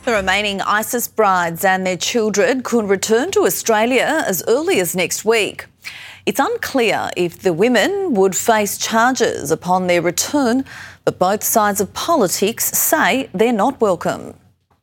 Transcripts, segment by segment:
The remaining ISIS brides and their children could return to Australia as early as next week. It's unclear if the women would face charges upon their return, but both sides of politics say they're not welcome.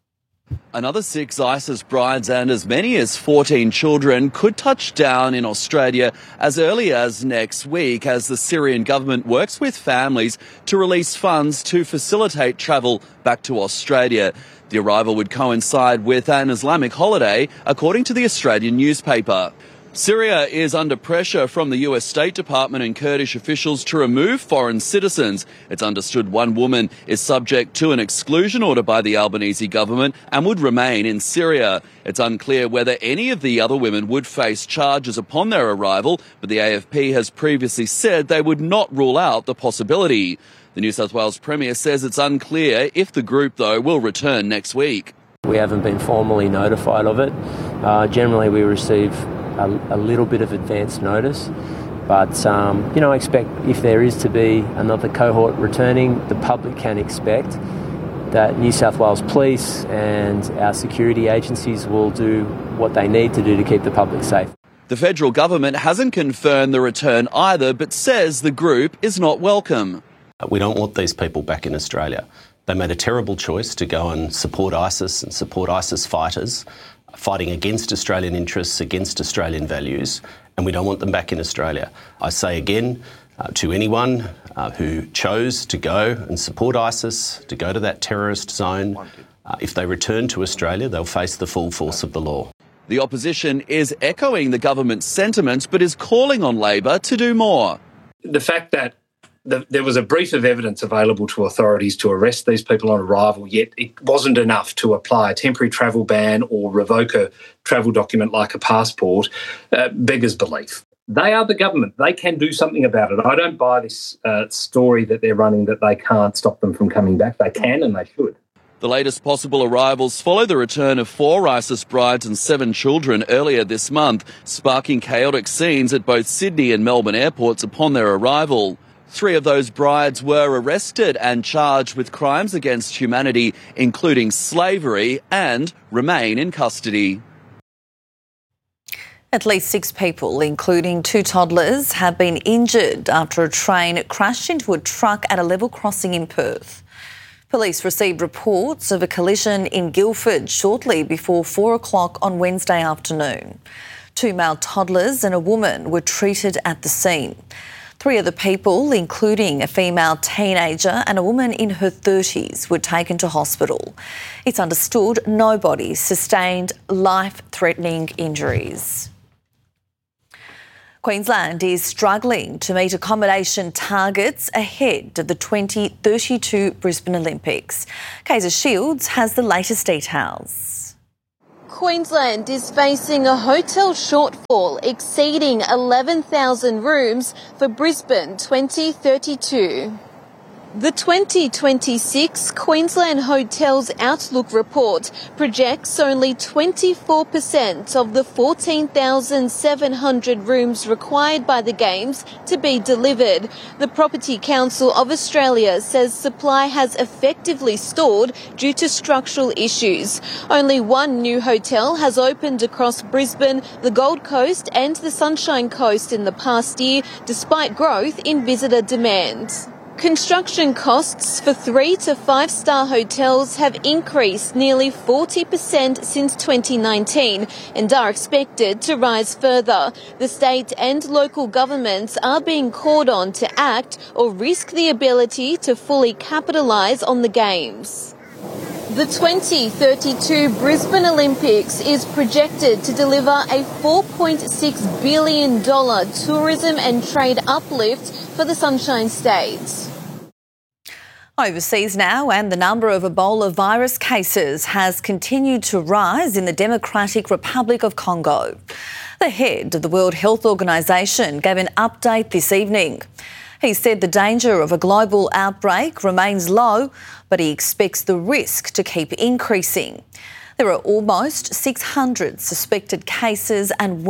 Another 6 ISIS brides and as many as 14 children could touch down in Australia as early as next week as the Syrian government works with families to release funds to facilitate travel back to Australia. The arrival would coincide with an Islamic holiday, according to the Australian newspaper. Syria is under pressure from the US State Department and Kurdish officials to remove foreign citizens. It's understood one woman is subject to an exclusion order by the Albanese government and would remain in Syria. It's unclear whether any of the other women would face charges upon their arrival, but the AFP has previously said they would not rule out the possibility. The New South Wales Premier says it's unclear if the group, though, will return next week. We haven't been formally notified of it. Generally, we receive a little bit of advance notice, but I expect if there is to be another cohort returning, the public can expect that New South Wales Police and our security agencies will do what they need to do to keep the public safe. The federal government hasn't confirmed the return either, but says the group is not welcome. We don't want these people back in Australia. They made a terrible choice to go and support ISIS and support ISIS fighters, fighting against Australian interests, against Australian values, and we don't want them back in Australia. I say again to anyone who chose to go and support ISIS, to go to that terrorist zone, if they return to Australia, they'll face the full force of the law. The opposition is echoing the government's sentiments, but is calling on Labor to do more. The fact that there was a brief of evidence available to authorities to arrest these people on arrival, yet it wasn't enough to apply a temporary travel ban or revoke a travel document like a passport, beggars belief. They are the government. They can do something about it. I don't buy this story that they're running that they can't stop them from coming back. They can and they should. The latest possible arrivals follow the return of 4 ISIS brides and 7 children earlier this month, sparking chaotic scenes at both Sydney and Melbourne airports upon their arrival. 3 of those brides were arrested and charged with crimes against humanity, including slavery, and remain in custody. At least 6 people, including 2 toddlers, have been injured after a train crashed into a truck at a level crossing in Perth. Police received reports of a collision in Guildford shortly before 4 o'clock on Wednesday afternoon. 2 male toddlers and a woman were treated at the scene. 3 other people, including a female teenager and a woman in her 30s, were taken to hospital. It's understood nobody sustained life-threatening injuries. Queensland is struggling to meet accommodation targets ahead of the 2032 Brisbane Olympics. Kaiser Shields has the latest details. Queensland is facing a hotel shortfall exceeding 11,000 rooms for Brisbane 2032. The 2026 Queensland Hotels Outlook report projects only 24% of the 14,700 rooms required by the Games to be delivered. The Property Council of Australia says supply has effectively stalled due to structural issues. Only 1 new hotel has opened across Brisbane, the Gold Coast and the Sunshine Coast in the past year, despite growth in visitor demand. Construction costs for 3 to 5-star hotels have increased nearly 40% since 2019 and are expected to rise further. The state and local governments are being called on to act or risk the ability to fully capitalise on the Games. The 2032 Brisbane Olympics is projected to deliver a $4.6 billion tourism and trade uplift for the Sunshine State. Overseas now, and the number of Ebola virus cases has continued to rise in the Democratic Republic of Congo. The head of the World Health Organization gave an update this evening. He said the danger of a global outbreak remains low, but he expects the risk to keep increasing. There are almost 600 suspected cases and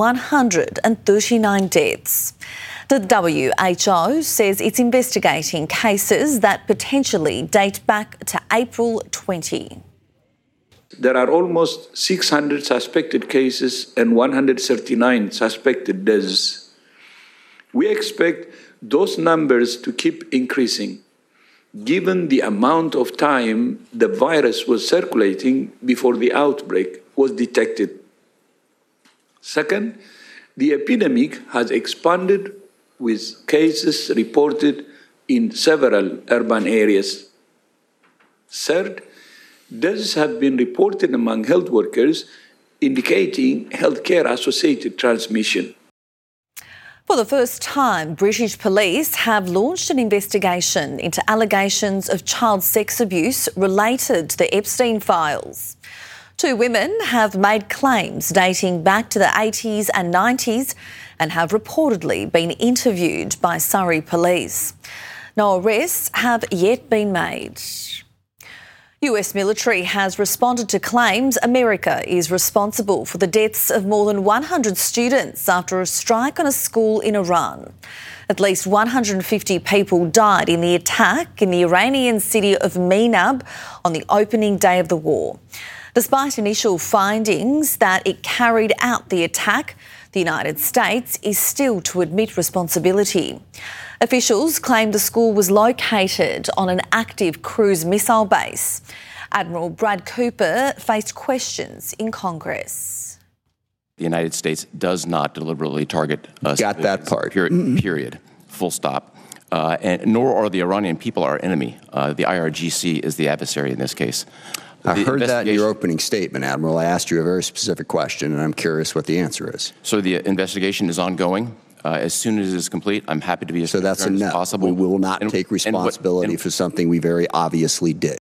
139 deaths. The WHO says it's investigating cases that potentially date back to April 20. There are almost 600 suspected cases and 139 suspected deaths. We expect those numbers to keep increasing, given the amount of time the virus was circulating before the outbreak was detected. Second, the epidemic has expanded with cases reported in several urban areas. Third, deaths have been reported among health workers, indicating healthcare-associated transmission. For the first time, British police have launched an investigation into allegations of child sex abuse related to the Epstein files. 2 women have made claims dating back to the 80s and 90s and have reportedly been interviewed by Surrey police. No arrests have yet been made. US military has responded to claims America is responsible for the deaths of more than 100 students after a strike on a school in Iran. At least 150 people died in the attack in the Iranian city of Meenab on the opening day of the war. Despite initial findings that it carried out the attack, the United States is still to admit responsibility. Officials claim the school was located on an active cruise missile base. Admiral Brad Cooper faced questions in Congress. The United States does not deliberately target us. Got that part. Period. Full stop. And nor are the Iranian people our enemy. The IRGC is the adversary in this case. I heard that in your opening statement, Admiral. I asked you a very specific question, and I'm curious what the answer is. So the investigation is ongoing. As soon as it is complete, I'm happy to be as transparent as possible. We will not take responsibility for something we very obviously did.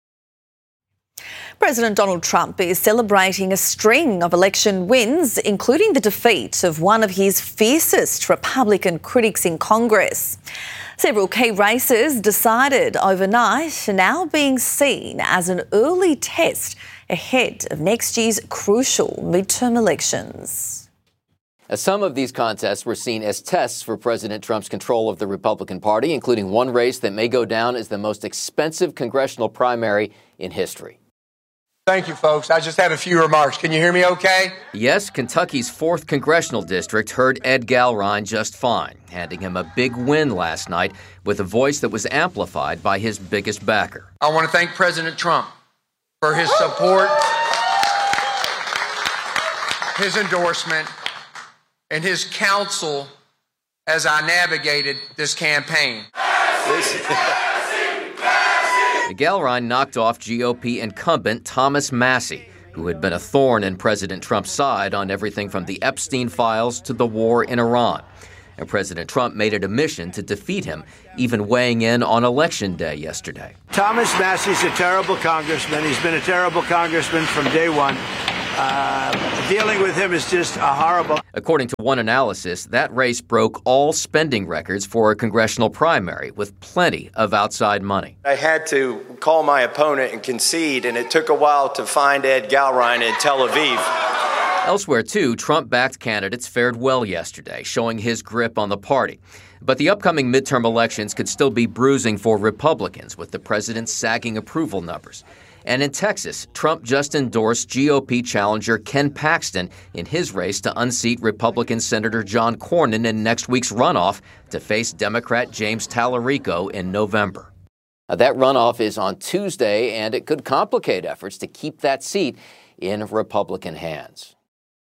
President Donald Trump is celebrating a string of election wins, including the defeat of one of his fiercest Republican critics in Congress. Several key races decided overnight are now being seen as an early test ahead of next year's crucial midterm elections. Some of these contests were seen as tests for President Trump's control of the Republican Party, including one race that may go down as the most expensive congressional primary in history. Thank you, folks. I just had a few remarks. Can you hear me okay? Yes, Kentucky's 4th congressional district heard Ed Galrine just fine, handing him a big win last night with a voice that was amplified by his biggest backer. I want to thank President Trump for his support, his endorsement, and his counsel as I navigated this campaign. Galrine knocked off GOP incumbent Thomas Massie, who had been a thorn in President Trump's side on everything from the Epstein files to the war in Iran. And President Trump made it a mission to defeat him, even weighing in on Election Day yesterday. Thomas Massie's a terrible congressman. He's been a terrible congressman from day one. Dealing with him is just horrible. According to one analysis, that race broke all spending records for a congressional primary with plenty of outside money. I had to call my opponent and concede, and it took a while to find Ed Galrine in Tel Aviv. Elsewhere, too, Trump-backed candidates fared well yesterday, showing his grip on the party. But the upcoming midterm elections could still be bruising for Republicans, with the president's sagging approval numbers. And in Texas, Trump just endorsed GOP challenger Ken Paxton in his race to unseat Republican Senator John Cornyn in next week's runoff to face Democrat James Tallarico in November. That runoff is on Tuesday, and it could complicate efforts to keep that seat in Republican hands.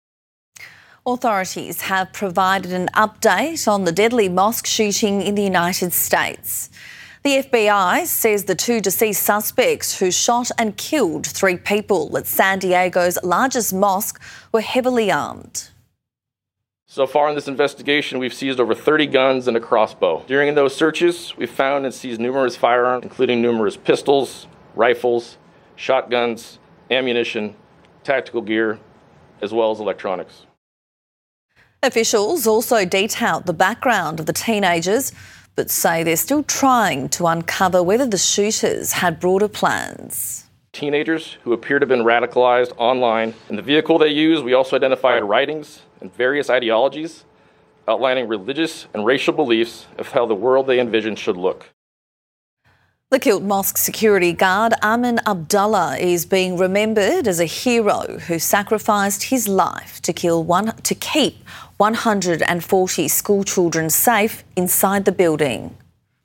Authorities have provided an update on the deadly mosque shooting in the United States. The FBI says the 2 deceased suspects who shot and killed 3 people at San Diego's largest mosque were heavily armed. So far in this investigation, we've seized over 30 guns and a crossbow. During those searches, we found and seized numerous firearms, including numerous pistols, rifles, shotguns, ammunition, tactical gear, as well as electronics. Officials also detailed the background of the teenagers, but say they're still trying to uncover whether the shooters had broader plans. Teenagers who appear to have been radicalized online. In the vehicle they used, we also identified writings and various ideologies outlining religious and racial beliefs of how the world they envisioned should look. The killed mosque security guard Amin Abdullah is being remembered as a hero who sacrificed his life to keep 140 school children safe inside the building.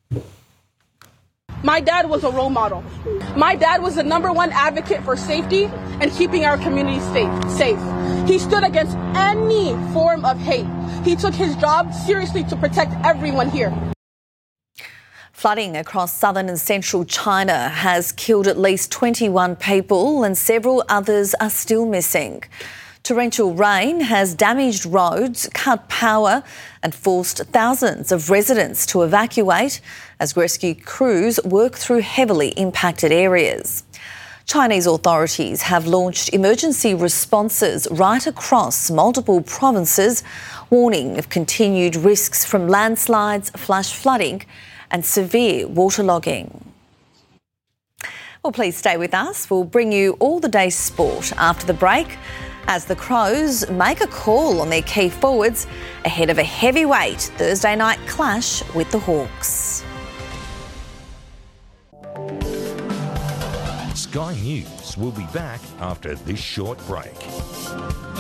My dad was a role model. My dad was the #1 advocate for safety and keeping our community safe. He stood against any form of hate. He took his job seriously to protect everyone here. Flooding across southern and central China has killed at least 21 people and several others are still missing. Torrential rain has damaged roads, cut power and forced thousands of residents to evacuate as rescue crews work through heavily impacted areas. Chinese authorities have launched emergency responses right across multiple provinces, warning of continued risks from landslides, flash flooding and severe waterlogging. Well, please stay with us. We'll bring you all the day's sport after the break as the Crows make a call on their key forwards ahead of a heavyweight Thursday night clash with the Hawks. Sky News will be back after this short break.